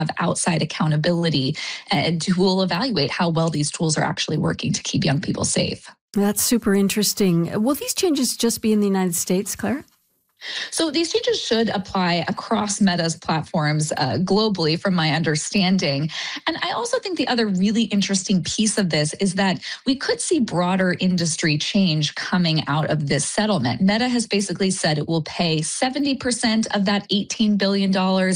outside accountability and who will evaluate how well these tools are actually working to keep young people safe. That's super interesting. Will these changes just be in the United States, Claire? So these changes should apply across Meta's platforms globally, from my understanding. And I also think the other really interesting piece of this is that we could see broader industry change coming out of this settlement. Meta has basically said it will pay 70% of that $18 billion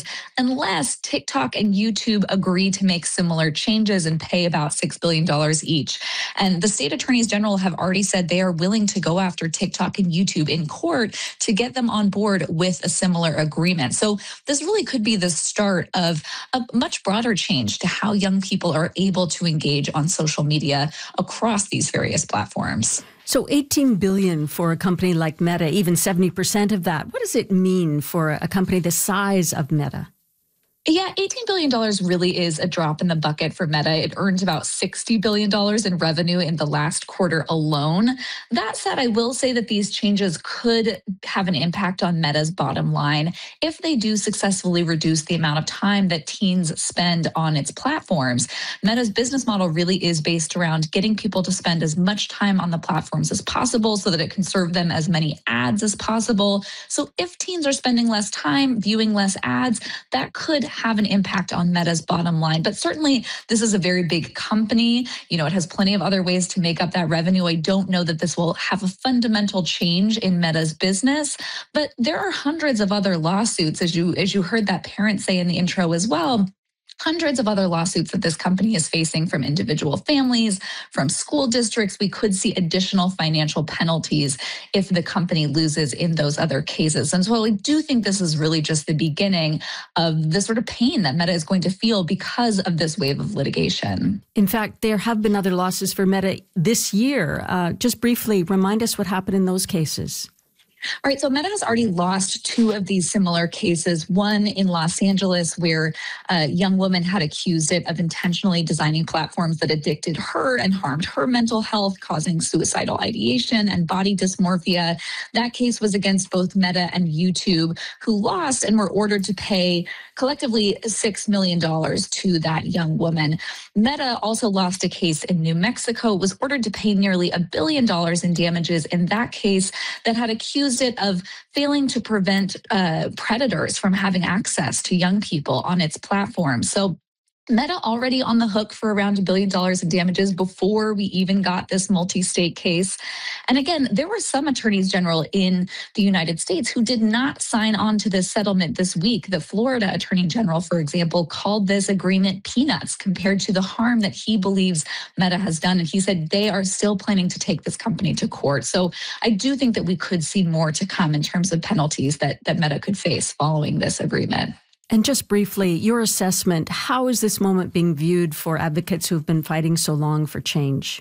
unless TikTok and YouTube agree to make similar changes and pay about $6 billion each. And the state attorneys general have already said they are willing to go after TikTok and YouTube in court to get them on board with a similar agreement. So this really could be the start of a much broader change to how young people are able to engage on social media across these various platforms. So $18 billion for a company like Meta, even 70% of that. What does it mean for a company the size of Meta? Yeah, $18 billion really is a drop in the bucket for Meta. It earned about $60 billion in revenue in the last quarter alone. That said, I will say that these changes could have an impact on Meta's bottom line if they do successfully reduce the amount of time that teens spend on its platforms. Meta's business model really is based around getting people to spend as much time on the platforms as possible so that it can serve them as many ads as possible. So if teens are spending less time viewing less ads, that could have an impact on Meta's bottom line. But certainly this is a very big company. You know, it has plenty of other ways to make up that revenue. I don't know that this will have a fundamental change in Meta's business, but there are hundreds of other lawsuits, as you heard that parent say in the intro as well. Hundreds of other lawsuits that this company is facing from individual families, from school districts. We could see additional financial penalties if the company loses in those other cases. And so I do think this is really just the beginning of the sort of pain that Meta is going to feel because of this wave of litigation. In fact, there have been other losses for Meta this year. Just briefly, remind us what happened in those cases. All right, so Meta has already lost two of these similar cases, one in Los Angeles where a young woman had accused it of intentionally designing platforms that addicted her and harmed her mental health, causing suicidal ideation and body dysmorphia. That case was against both Meta and YouTube, who lost and were ordered to pay collectively $6 million to that young woman. Meta also lost a case in New Mexico, was ordered to pay nearly $1 billion in damages in that case that had accused it of failing to prevent predators from having access to young people on its platform. So Meta already on the hook for around $1 billion in damages before we even got this multi-state case. And again, there were some attorneys general in the United States who did not sign on to this settlement this week. The Florida attorney general, for example, called this agreement peanuts compared to the harm that he believes Meta has done. And he said they are still planning to take this company to court. So I do think that we could see more to come in terms of penalties that Meta could face following this agreement. And just briefly, your assessment, how is this moment being viewed for advocates who have been fighting so long for change?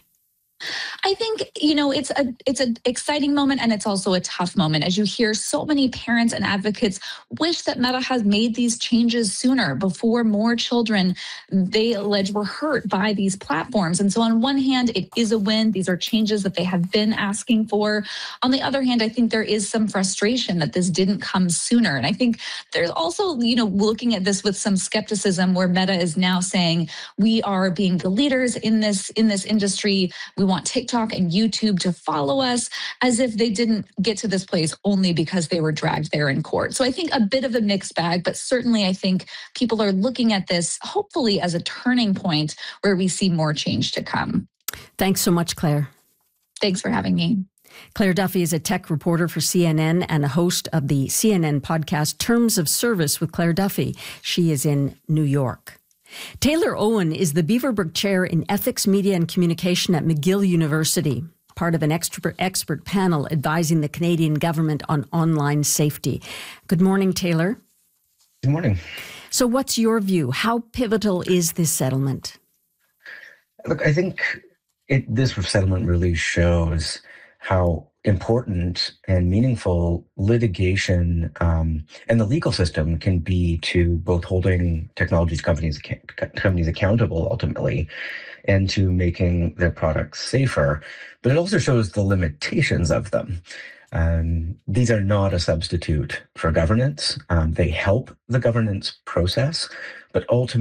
I think, it's an exciting moment, and it's also a tough moment. As you hear, so many parents and advocates wish that Meta has made these changes sooner, before more children, they allege, were hurt by these platforms. And so on one hand, it is a win. These are changes that they have been asking for. On the other hand, I think there is some frustration that this didn't come sooner. And I think there's also, looking at this with some skepticism, where Meta is now saying, we are being the leaders in this industry. We want TikTok and YouTube to follow us, as if they didn't get to this place only because they were dragged there in court. So I think a bit of a mixed bag, but certainly I think people are looking at this hopefully as a turning point where we see more change to come. Thanks so much, Claire. Thanks for having me. Claire Duffy is a tech reporter for CNN and a host of the CNN podcast Terms of Service with Claire Duffy. She is in New York. Taylor Owen is the Beaverbrook Chair in Ethics, Media and Communication at McGill University, part of an expert panel advising the Canadian government on online safety. Good morning, Taylor. Good morning. So what's your view? How pivotal is this settlement? Look, I think this settlement really shows how important and meaningful litigation and the legal system can be to both holding technology companies accountable ultimately, and to making their products safer. But it also shows the limitations of them. These are not a substitute for governance. They help the governance process, but ultimately